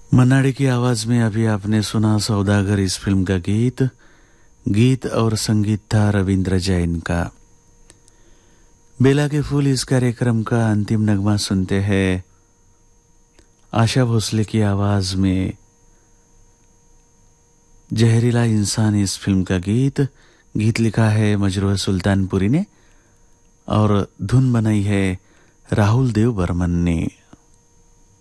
मन्नाडे की आवाज में अभी आपने सुना सौदागर इस फिल्म का गीत। गीत और संगीत था रविंद्र जैन का। बेला के फूल इस कार्यक्रम का अंतिम नगमा सुनते हैं आशा भोसले की आवाज में। जहरीला इंसान इस फिल्म का गीत। गीत लिखा है मजरूह सुल्तानपुरी ने और धुन बनाई है राहुल देव बर्मन ने।